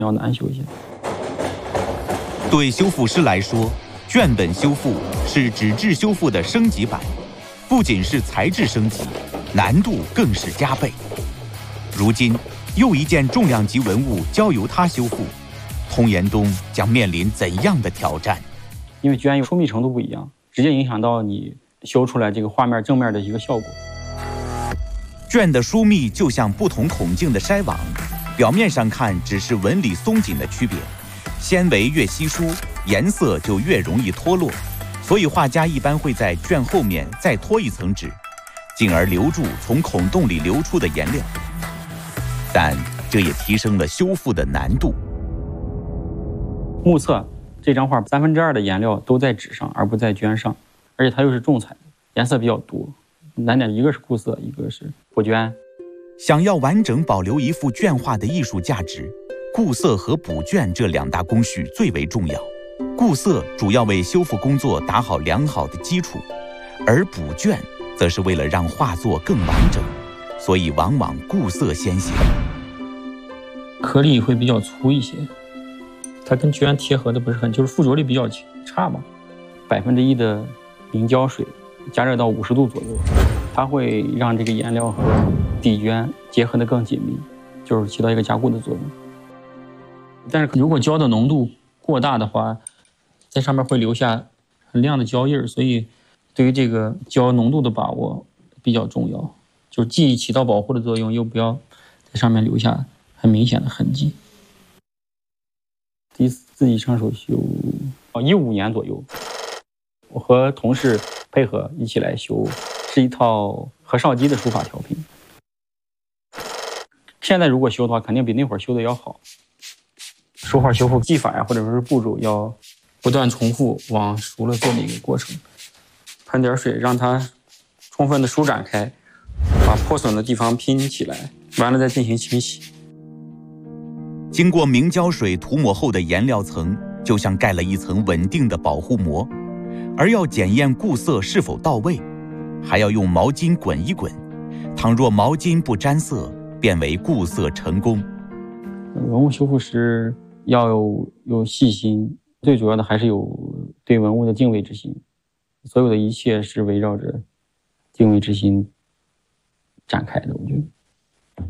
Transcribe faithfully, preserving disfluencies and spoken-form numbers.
要难修一些。 对修复师来说，卷本修复是纸质修复的升级版，不仅是材质升级，难度更是加倍。如今，又一件重量级文物交由他修复，通延东将面临怎样的挑战？ 因为卷有疏密程度不一样，直接影响到你修出来这个画面正面的一个效果。 卷的疏密就像不同孔径的筛网，表面上看只是纹理松紧的区别，纤维越稀疏，颜色就越容易脱落，所以画家一般会在卷后面再拖一层纸，进而留住从孔洞里流出的颜料。但这也提升了修复的难度。 目测这张画三分之二的颜料都在纸上，而不在卷上，而且它又是重彩，颜色比较多。难点一个是固色，一个是补卷。 想要完整保留一幅卷画的艺术价值，固色和补卷这两大工序最为重要。固色主要为修复工作打好良好的基础，而补卷则是为了让画作更完整，所以往往固色先行。 颗粒会比较粗一些，它跟卷贴合的不是很，就是附着力比较差吧。百分之一的凝胶水加热到五十度左右，它会让这个颜料和底卷结合得更紧密，就是起到一个加固的作用。但是如果胶的浓度过大的话，在上面会留下很亮的胶印，所以对于这个胶浓度的把握比较重要，就是既起到保护的作用，又不要在上面留下很明显的痕迹。第一次自己上手修，哦，一五年左右，我和同事配合一起来修，是一套何绍基的书法调频。现在如果修的话，肯定比那会儿修的要好。书画修复技法呀，或者说是步骤，要不断重复往熟了做的一个过程。喷点水，让它充分的舒展开，把破损的地方拼起来，完了再进行清洗。 经过明胶水涂抹后的颜料层，就像盖了一层稳定的保护膜。而要检验固色是否到位，还要用毛巾滚一滚，倘若毛巾不沾色，便为固色成功。 文物修复师要有有细心，最主要的还是有对文物的敬畏之心。所有的一切是围绕着敬畏之心展开的，我觉得。